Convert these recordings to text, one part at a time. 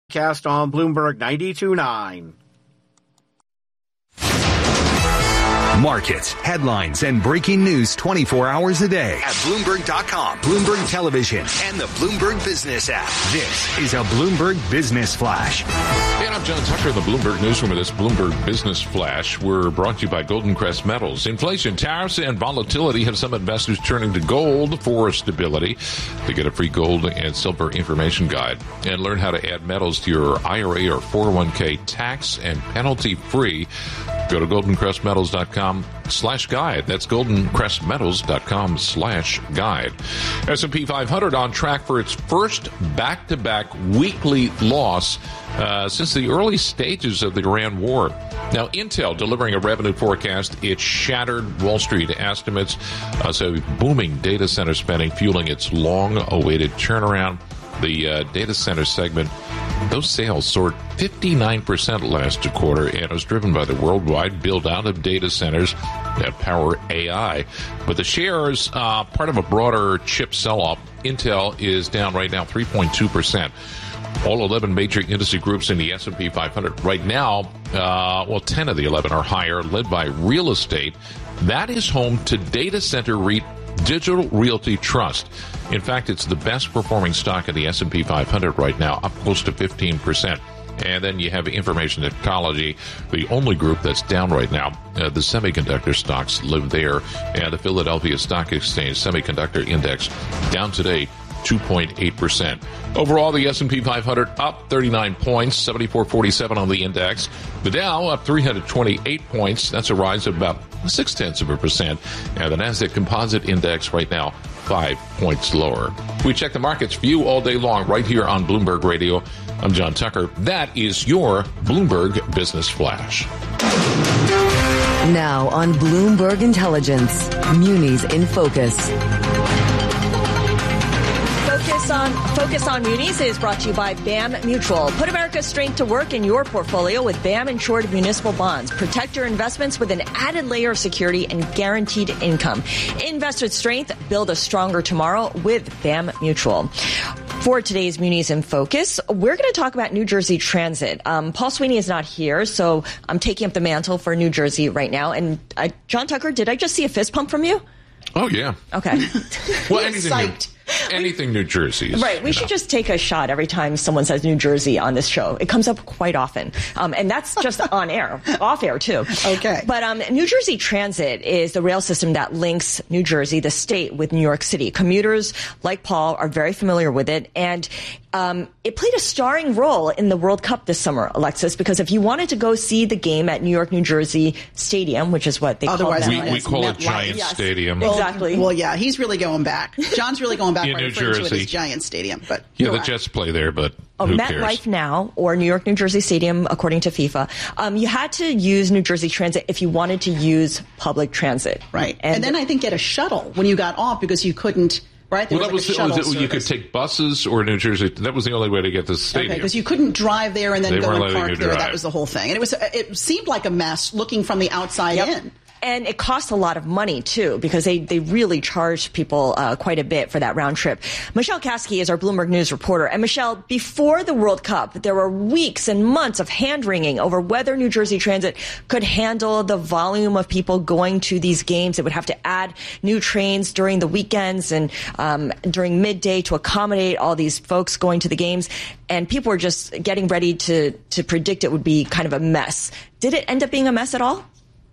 Cast on Bloomberg 92.9. Markets, headlines, and breaking news 24 hours a day at Bloomberg.com, Bloomberg Television, and the Bloomberg Business app. This is a Bloomberg Business Flash. And I'm John Tucker in the Bloomberg Newsroom with this Bloomberg Business Flash. We're brought to you by Golden Crest Metals. Inflation, tariffs, and volatility have some investors turning to gold for stability. To get a free gold and silver information guide and learn how to add metals to your IRA or 401k tax and penalty free, go to goldencrestmetals.com/guide. That's goldencrestmetals.com/guide. S&P 500 on track for its first back-to-back weekly loss since the early stages of the Iran war. Now, Intel delivering a revenue forecast. It shattered Wall Street estimates. So booming data center spending fueling its long-awaited turnaround. The data center segment, those sales soared 59% last quarter, and it was driven by the worldwide build-out of data centers that power AI. But the shares, part of a broader chip sell-off, Intel is down right now 3.2%. All 11 major industry groups in the S&P 500 right now, 10 of the 11 are higher, led by real estate. That is home to data center REIT Digital Realty Trust. In fact, it's the best performing stock in the S&P 500 right now, up close to 15%. And then you have information technology, the only group that's down right now. The semiconductor stocks live there. And the Philadelphia Stock Exchange Semiconductor Index down today 2.8%. Overall, the S&P 500 up 39 points, 74.47 on the index. The Dow up 328 points. That's a rise of about 0.6%. And the Nasdaq Composite Index right now 5 points lower. We check the markets for you all day long right here on Bloomberg Radio. I'm John Tucker. That is your Bloomberg Business Flash. Now on Bloomberg Intelligence, Munis in Focus. Focus on Munis is brought to you by BAM Mutual. Put America's strength to work in your portfolio with BAM Insured Municipal Bonds. Protect your investments with an added layer of security and guaranteed income. Invest with strength. Build a stronger tomorrow with BAM Mutual. For today's Munis in Focus, we're going to talk about New Jersey Transit. Paul Sweeney is not here, so I'm taking up the mantle for New Jersey right now. And John Tucker, did I just see a fist pump from you? Oh, yeah. Okay. Well, anything New Jersey. Right. We should just take a shot every time someone says New Jersey on this show. It comes up quite often. And that's just on air, off air too. Okay. But New Jersey Transit is the rail system that links New Jersey, the state, with New York City. Commuters like Paul are very familiar with it. And it played a starring role in the World Cup this summer, Alexis, because if you wanted to go see the game at New York, New Jersey Stadium, which is what they call it. We call it Giant Stadium. Exactly. Well, yeah, he's really going back. John's really going back in by New referring Jersey. to it as Giant Stadium. But yeah, the Jets play there, but who cares? MetLife Now or New York, New Jersey Stadium, according to FIFA. You had to use New Jersey Transit if you wanted to use public transit. Right. And then I think get a shuttle when you got off because you couldn't. Right? Well, you could take buses or New Jersey. That was the only way to get to the stadium. Okay, because you couldn't drive there and then go and park there. That was the whole thing. And it seemed like a mess looking from the outside in. And it cost a lot of money, too, because they really charged people quite a bit for that round trip. Michelle Kasky is our Bloomberg News reporter. And, Michelle, before the World Cup, there were weeks and months of hand-wringing over whether New Jersey Transit could handle the volume of people going to these games. It would have to add new trains during the weekends and during midday to accommodate all these folks going to the games. And people were just getting ready to predict it would be kind of a mess. Did it end up being a mess at all?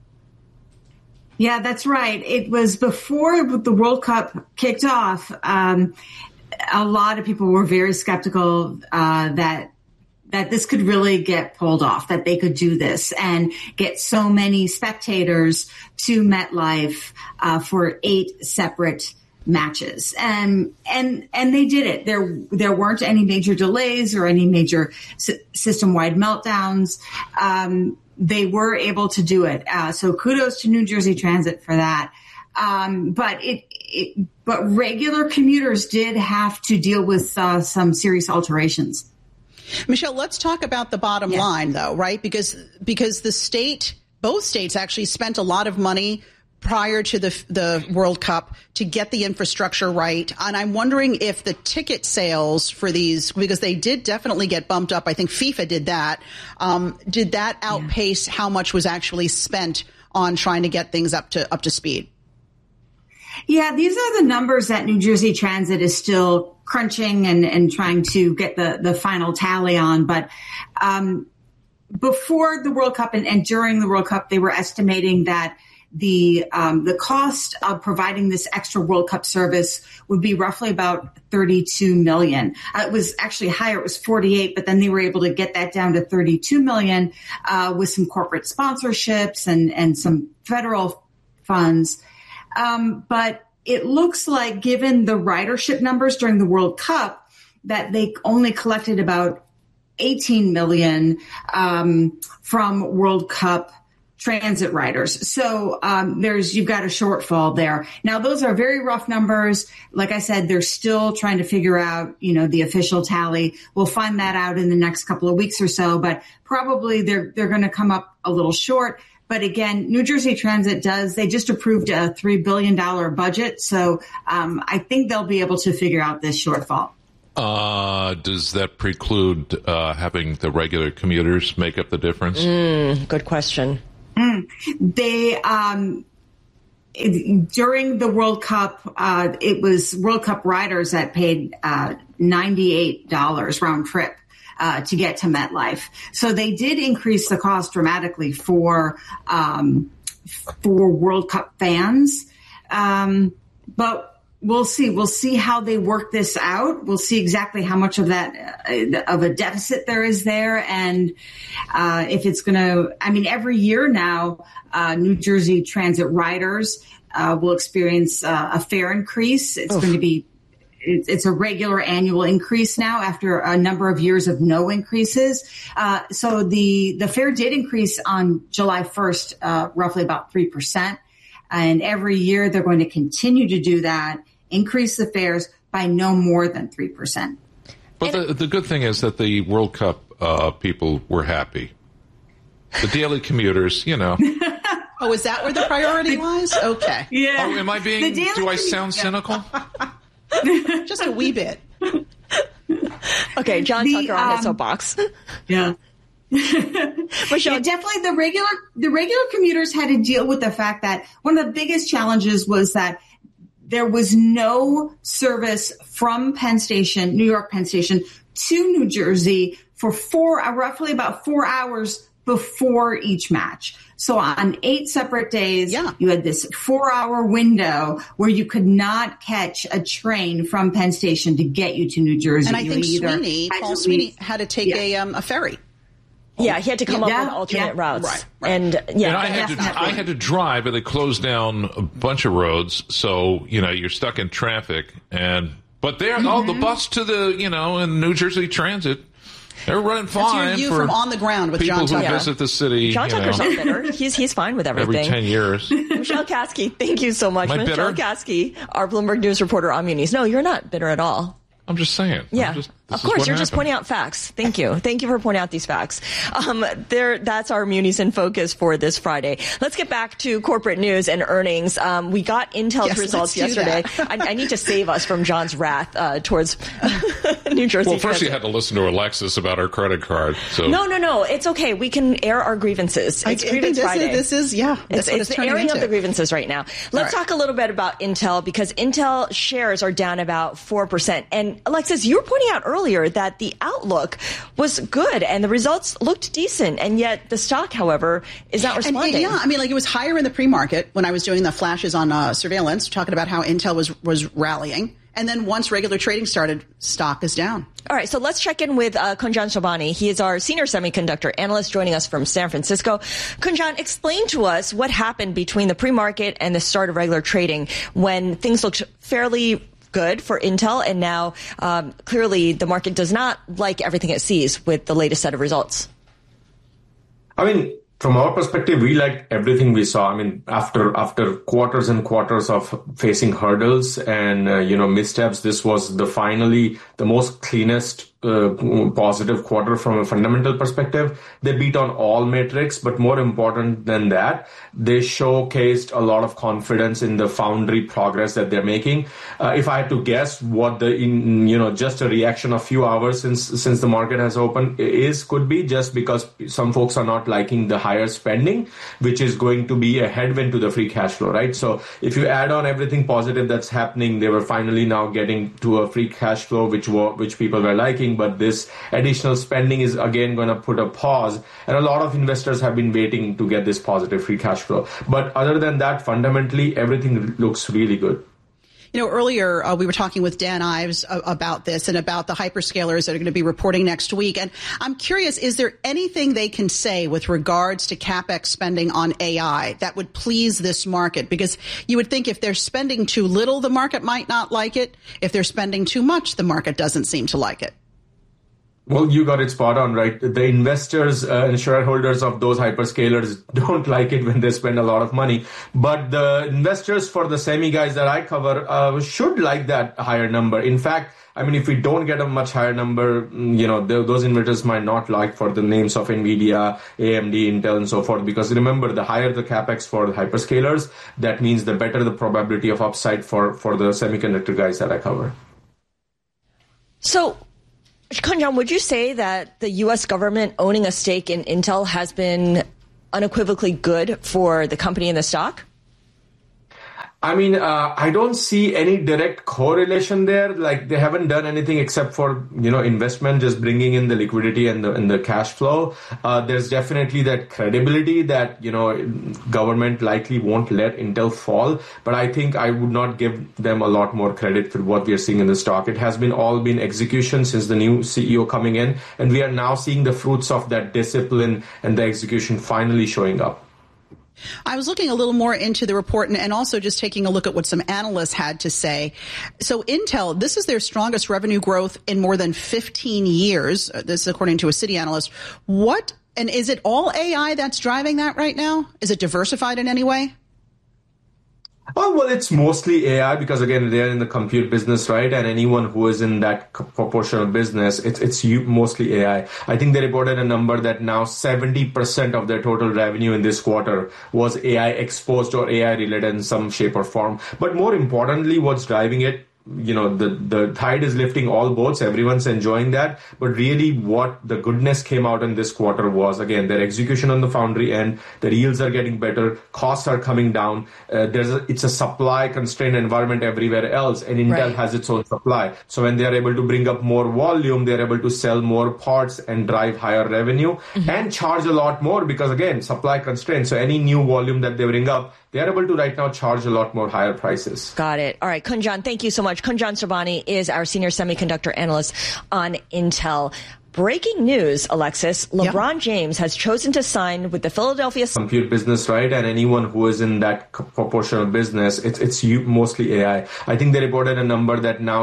Yeah, that's right. It was before the World Cup kicked off. A lot of people were very skeptical that this could really get pulled off, that they could do this and get so many spectators to MetLife for 8 separate matches. And they did it. There weren't any major delays or any major system-wide meltdowns. They were able to do it. So kudos to New Jersey Transit for that. But regular commuters did have to deal with some serious alterations. Michelle, let's talk about the bottom line, though, right? Because both states actually spent a lot of money prior to the World Cup to get the infrastructure right. And I'm wondering if the ticket sales for these, because they did definitely get bumped up. I think FIFA did that. Did that outpace how much was actually spent on trying to get things up to speed? Yeah, these are the numbers that New Jersey Transit is still crunching and trying to get the final tally on. But before the World Cup and during the World Cup, they were estimating that the cost of providing this extra World Cup service would be roughly about $32 million. It was actually higher. It was 48, but then they were able to get that down to $32 million with some corporate sponsorships and some federal funds. But it looks like, given the ridership numbers during the World Cup, that they only collected about $18 million from World Cup transit riders. So you've got a shortfall there. Now, those are very rough numbers. Like I said, they're still trying to figure out, the official tally. We'll find that out in the next couple of weeks or so, but probably they're going to come up a little short. But again, New Jersey Transit they just approved a $3 billion budget. So I think they'll be able to figure out this shortfall. Does that preclude having the regular commuters make up the difference? Good question. They during the World Cup, it was World Cup riders that paid $98 round trip to get to MetLife. So they did increase the cost dramatically for World Cup fans. But we'll see. We'll see how they work this out. We'll see exactly how much of that of a deficit there is there, and if it's going to. I mean, every year now, New Jersey Transit riders will experience a fare increase. It's going to be. It's a regular annual increase now after a number of years of no increases. So the fare did increase on July 1st, roughly about 3%. And every year they're going to continue to do that, increase the fares by no more than 3%. But the good thing is that the World Cup people were happy. The daily commuters, Oh, is that where the priority lies? Okay. Yeah. Oh, am I being, do I sound cynical? Just a wee bit. Okay, John Tucker on his soapbox. Yeah. Michelle, definitely the regular commuters had to deal with the fact that one of the biggest challenges was that there was no service from New York Penn Station to New Jersey for roughly about 4 hours before each match. So on 8 separate days, you had this 4-hour window where you could not catch a train from Penn Station to get you to New Jersey. And I think Paul Sweeney had to take a ferry. Yeah, he had to come up with alternate routes. Right. And I had to drive, and they closed down a bunch of roads, so you're stuck in traffic. But there, the bus to in New Jersey Transit. They're running fine. That's your view from on the ground with people John Tucker. who visit the city. John Tucker's not bitter. He's fine with everything. Every 10 years. Michelle Kasky, thank you so much. Am I Michelle bitter? Kasky, our Bloomberg News reporter on Munis. No, you're not bitter at all. I'm just saying. Yeah, of course. You're just pointing out facts. Thank you. Thank you for pointing out these facts. That's our Munis in Focus for this Friday. Let's get back to corporate news and earnings. We got Intel's results yesterday. I need to save us from John's wrath towards New Jersey. Well, first you had to listen to Alexis about our credit card. So No. It's okay. We can air our grievances. It's Grievance Friday. It's the airing of the grievances right now. Let's talk a little bit about Intel, because Intel shares are down about 4%. And Alexis, you were pointing out earlier that the outlook was good and the results looked decent, and yet the stock, however, is not responding. It was higher in the pre-market when I was doing the flashes on surveillance, talking about how Intel was rallying. And then once regular trading started, stock is down. All right, so let's check in with Kunjan Sobhani. He is our senior semiconductor analyst joining us from San Francisco. Kunjan, explain to us what happened between the pre-market and the start of regular trading when things looked fairly good for Intel, and now clearly the market does not like everything it sees with the latest set of results. From our perspective, we liked everything we saw. After quarters and quarters of facing hurdles and missteps, this was finally the most cleanest positive quarter from a fundamental perspective. They beat on all metrics, but more important than that, they showcased a lot of confidence in the foundry progress that they're making. If I had to guess what just a reaction of few hours since the market has opened could be just because some folks are not liking the higher spending, which is going to be a headwind to the free cash flow, right? So if you add on everything positive that's happening, they were finally now getting to a free cash flow, which people were liking. But this additional spending is again going to put a pause, and a lot of investors have been waiting to get this positive free cash flow. But other than that, fundamentally, everything looks really good. Earlier we were talking with Dan Ives about this and about the hyperscalers that are going to be reporting next week. And I'm curious, is there anything they can say with regards to CapEx spending on AI that would please this market? Because you would think if they're spending too little, the market might not like it. If they're spending too much, the market doesn't seem to like it. Well, you got it spot on, right? The investors and shareholders of those hyperscalers don't like it when they spend a lot of money. But the investors for the semi guys that I cover should like that higher number. In fact, if we don't get a much higher number, those investors might not like for the names of NVIDIA, AMD, Intel, and so forth. Because remember, the higher the CapEx for the hyperscalers, that means the better the probability of upside for the semiconductor guys that I cover. So, Kunjan, would you say that the U.S. government owning a stake in Intel has been unequivocally good for the company and the stock? I don't see any direct correlation there. Like, they haven't done anything except for, investment, just bringing in the liquidity and the cash flow. There's definitely that credibility that, government likely won't let Intel fall. But I think I would not give them a lot more credit for what we are seeing in the stock. It has all been execution since the new CEO coming in. And we are now seeing the fruits of that discipline and the execution finally showing up. I was looking a little more into the report and also just taking a look at what some analysts had to say. So Intel, this is their strongest revenue growth in more than 15 years. This is according to a Citi analyst. And is it all AI that's driving that right now? Is it diversified in any way? Oh, well, it's mostly AI because, again, they're in the compute business, right? And anyone who is in that proportion of business, it's mostly AI. I think they reported a number that now 70% of their total revenue in this quarter was AI exposed or AI related in some shape or form. But more importantly, what's driving it, the tide is lifting all boats. Everyone's enjoying that. But really what the goodness came out in this quarter was, again, their execution on the foundry end, their yields are getting better, costs are coming down. It's a supply constrained environment everywhere else, and Intel has its own supply. So when they are able to bring up more volume, they're able to sell more parts and drive higher revenue and charge a lot more because, again, supply constrained. So any new volume that they bring up, they are able to right now charge a lot more higher prices. Got it. All right, Kunjan, thank you so much. Kunjan Sobhani is our senior semiconductor analyst on Intel. Breaking news, Alexis. LeBron James has chosen to sign with the Philadelphia compute business, right? And anyone who is in that proportion of business, it's mostly AI. I think they reported a number that now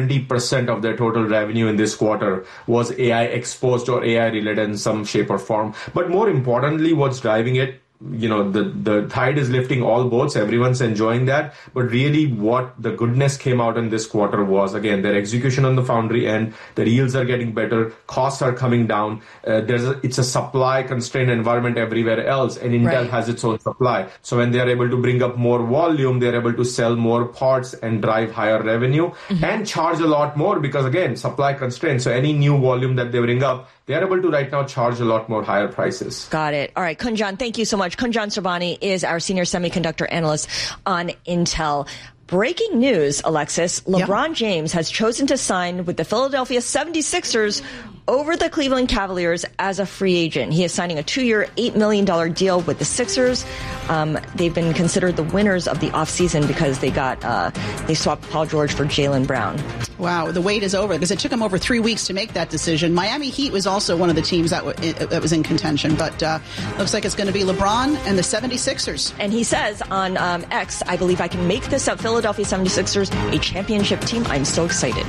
70% of their total revenue in this quarter was AI exposed or AI related in some shape or form. But more importantly, what's driving it, the tide is lifting all boats. Everyone's enjoying that. But really what the goodness came out in this quarter was, again, their execution on the foundry end, their yields are getting better, costs are coming down. It's a supply constrained environment everywhere else, and Intel has its own supply. So when they are able to bring up more volume, they're able to sell more parts and drive higher revenue and charge a lot more because, again, supply constrained. So any new volume that they bring up, they are able to right now charge a lot more higher prices. Got it. All right, Kunjan, thank you so much. Kunjan Sobhani is our senior semiconductor analyst on Intel. Breaking news, Alexis. LeBron James has chosen to sign with the Philadelphia 76ers over the Cleveland Cavaliers as a free agent. He is signing a 2-year, $8 million deal with the Sixers. They've been considered the winners of the offseason because they swapped Paul George for Jaylen Brown. Wow, the wait is over because it took him over 3 weeks to make that decision. Miami Heat was also one of the teams that was in contention, but looks like it's going to be LeBron and the 76ers. And he says on X, I believe I can make this Philadelphia 76ers a championship team. I'm so excited.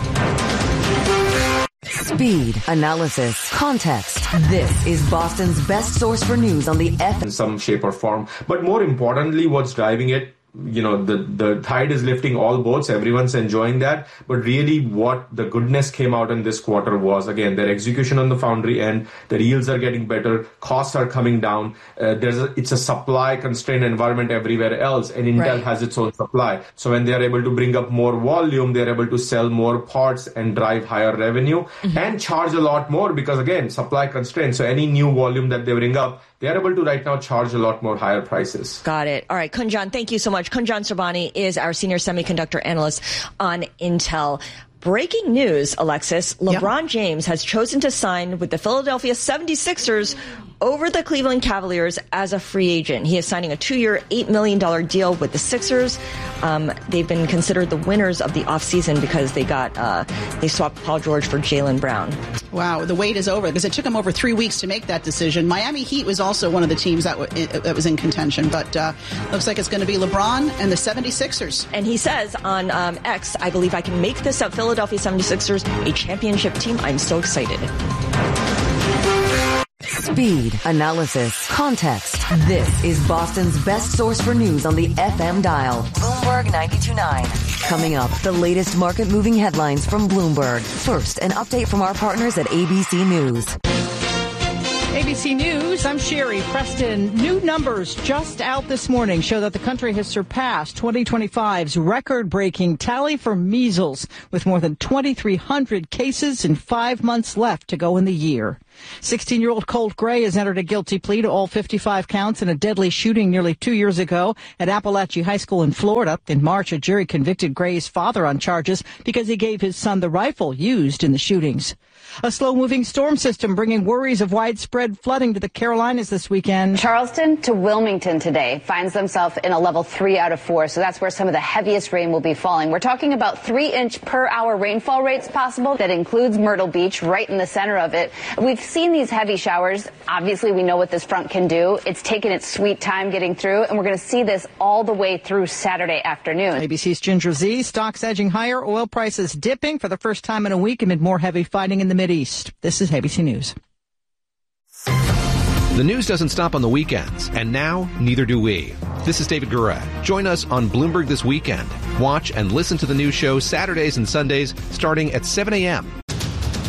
Speed, analysis, context. This is Boston's best source for news on the F. In some shape or form. But more importantly, what's driving it, the tide is lifting all boats. Everyone's enjoying that. But really what the goodness came out in this quarter was, again, their execution on the foundry end, their yields are getting better, costs are coming down. It's a supply constrained environment everywhere else, and Intel has its own supply. So when they're able to bring up more volume, they're able to sell more parts and drive higher revenue and charge a lot more because, again, supply constrained. So any new volume that they bring up, they're able to right now charge a lot more higher prices. Got it. All right, Kunjan, thank you so much. Kunjan Sobhani is our senior semiconductor analyst on Intel. Breaking news, Alexis. LeBron James has chosen to sign with the Philadelphia 76ers over the Cleveland Cavaliers as a free agent. He is signing a 2-year, $8 million deal with the Sixers. They've been considered the winners of the offseason because they swapped Paul George for Jaylen Brown. Wow, the wait is over because it took him over 3 weeks to make that decision. Miami Heat was also one of the teams that was in contention, but looks like it's going to be LeBron and the 76ers. And he says on X, I believe I can make this Philadelphia 76ers a championship team. I'm so excited. Speed, analysis, context. This is Boston's best source for news on the FM dial. Bloomberg 92.9. Coming up, the latest market-moving headlines from Bloomberg. First, an update from our partners at ABC News. ABC News, I'm Sherry Preston. New numbers just out this morning show that the country has surpassed 2025's record-breaking tally for measles, with more than 2,300 cases and 5 months left to go in the year. 16-year-old Colt Gray has entered a guilty plea to all 55 counts in a deadly shooting nearly 2 years ago at Appalachia High School in Florida. In March, a jury convicted Gray's father on charges because he gave his son the rifle used in the shootings. A slow-moving storm system bringing worries of widespread flooding to the Carolinas this weekend. Charleston to Wilmington today finds themselves in a level 3 out of 4, so that's where some of the heaviest rain will be falling. We're talking about 3-inch per hour rainfall rates possible. That includes Myrtle Beach, right in the center of it. We've seen these heavy showers. Obviously, we know what this front can do. It's taken its sweet time getting through, and we're going to see this all the way through Saturday afternoon. ABC's Ginger Z. Stocks edging higher, oil prices dipping for the first time in a week amid more heavy fighting in the Mideast. This is ABC News. The news doesn't stop on the weekends, and now neither do we. This is David Gura. Join us on Bloomberg This Weekend. Watch and listen to the news show Saturdays and Sundays starting at 7 a.m.